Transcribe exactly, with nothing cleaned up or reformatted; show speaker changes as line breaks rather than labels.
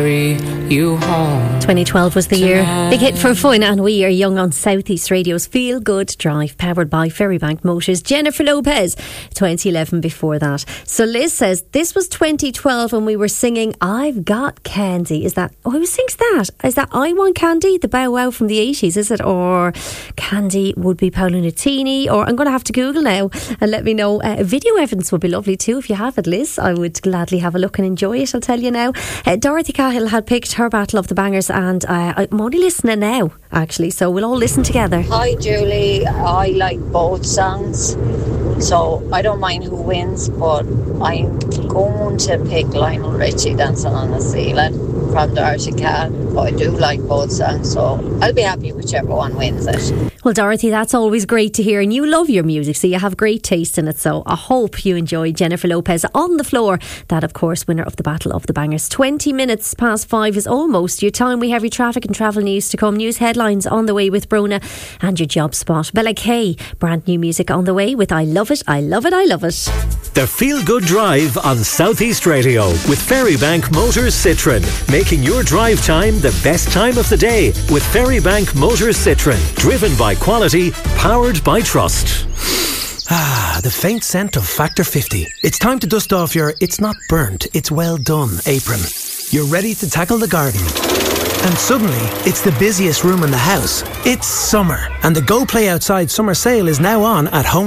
carry you home.
twenty twelve was the year. Big hit for fun, and we are young on Southeast Radio's Feel Good Drive, powered by Ferrybank Motors. Jennifer Lopez, twenty eleven before that. So Liz says, this was twenty twelve when we were singing I've Got Candy. Is that, oh, who sings that? Is that I Want Candy, the Bow Wow from the eighties, is it? Or Candy would be Paolo Nutini? Or I'm going to have to Google now and let me know. Uh, video evidence would be lovely too if you have it, Liz. I would gladly have a look and enjoy it, I'll tell you now. Uh, Dorothy Cahill had picked her Battle of the Bangers, and uh, I'm only listening now, actually, so we'll all listen together.
Hi Julie, I like both songs, so I don't mind who wins, but I'm going to pick Lionel Richie, Dancing on the Ceiling from Dorothy Cahill. But I do like both songs, so I'll be happy whichever one wins it.
Well, Dorothy, that's always great to hear, and you love your music, so you have great taste in it, so I hope you enjoy Jennifer Lopez On the Floor. That, of course, winner of the Battle of the Bangers. twenty minutes past five is almost your time. We have your traffic and travel news to come, news headlines on the way with Brona, and your job spot. Bella Kay, brand new music on the way with I Love It, I Love It, I Love It.
The Feel Good Drive on Southeast Radio with Ferrybank Motors Citroen, making your drive time the best time of the day with Ferrybank Motors Citroen, driven by quality, powered by trust.
Ah, the faint scent of Factor fifty. It's time to dust off your it's not burnt, it's well done apron. You're ready to tackle the garden. And suddenly, it's the busiest room in the house. It's summer, and the Go Play Outside summer sale is now on at Home